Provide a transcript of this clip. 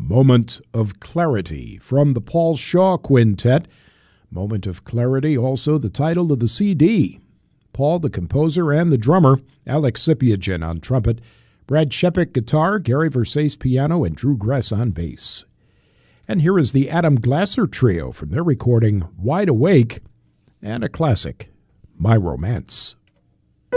Moment of Clarity from the Paul Shaw Quintet. Moment of Clarity, also the title of the CD. Paul, the composer and the drummer, Alex Sipiagin on trumpet, Brad Shepik guitar, Gary Versace piano, and Drew Gress on bass. And here is the Adam Glasser Trio from their recording Wide Awake, and a classic, My Romance.